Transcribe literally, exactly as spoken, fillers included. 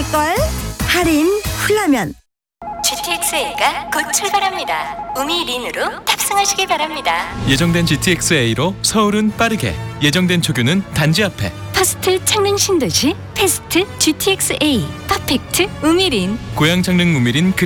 있을걸? 할인 훌라면. 지티엑스에이가 곧 출발합니다. 우미린으로 탑승하시기 바랍니다. 예정된 지티엑스에이로 서울은 빠르게, 예정된 초교는 단지 앞에. 퍼스트 창릉 신도시 패스트 지티엑스에이 퍼펙트 우미린. 고향 창릉 우미린